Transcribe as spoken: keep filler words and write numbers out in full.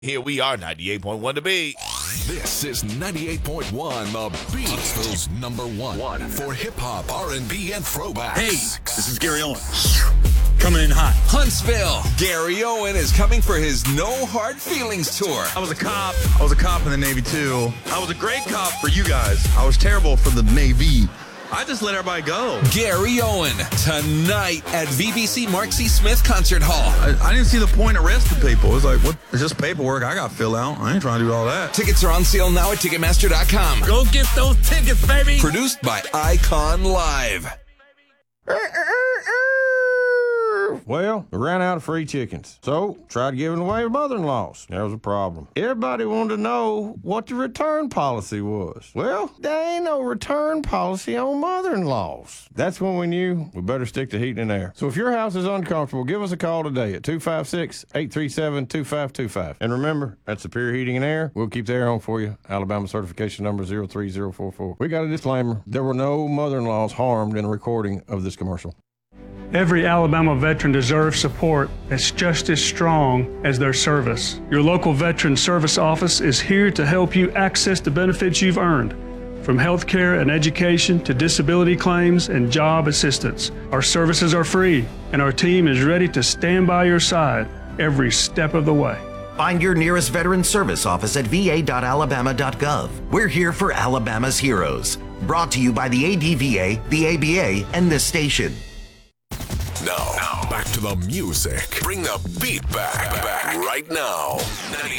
Here we are, ninety-eight point one The Beat. This is ninety-eight point one The Beat. Huntsville's number one, one for hip-hop, R and B, and throwbacks. Hey, this is Gary Owen. Coming in hot. Huntsville, Gary Owen is coming for his No Hard Feelings tour. I was a cop. I was a cop in the Navy, too. I was a great cop for you guys. I was terrible for the Navy. I just let everybody go. Gary Owen, tonight at V B C Mark C. Smith Concert Hall. I, I didn't see the point of arresting people. It was like, what? It's just paperwork I got to fill out. I ain't trying to do all that. Tickets are on sale now at Ticketmaster dot com. Go get those tickets, baby. Produced by Icon Live. Well, we ran out of free chickens, so tried giving away to mother-in-laws. There was a problem. Everybody wanted to know what the return policy was. Well, there ain't no return policy on mother-in-laws. That's when we knew we better stick to heating and air. So if your house is uncomfortable, give us a call today at two five six, eight three seven, two five two five. And remember, at Superior Heating and Air, we'll keep the air on for you. Alabama certification number zero three zero four four. We got a disclaimer. There were no mother-in-laws harmed in a recording of this commercial. Every Alabama veteran deserves support that's just as strong as their service. Your local Veteran Service Office is here to help you access the benefits you've earned, from health care and education to disability claims and job assistance. Our services are free, and our team is ready to stand by your side every step of the way. Find your nearest Veteran Service Office at v a dot alabama dot gov. We're here for Alabama's heroes. Brought to you by the A D V A, the A B A, and this station. Now, now, back to the music. Bring the beat back, back right now. ninety-eight